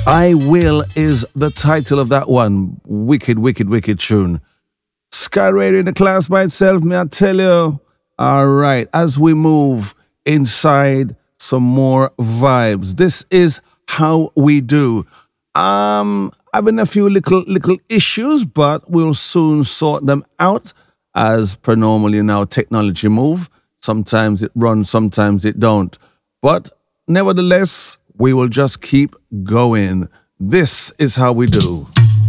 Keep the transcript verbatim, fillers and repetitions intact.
I Will is the title of that one. Wicked, wicked, wicked tune. Sky Radio in the class by itself, may I tell you? All right, as we move inside some more vibes. This is how we do. Um, having a few little little issues, but we'll soon sort them out. As per normal, you know, technology move. Sometimes it runs, sometimes it don't. But nevertheless, we will just keep going. This is how we do.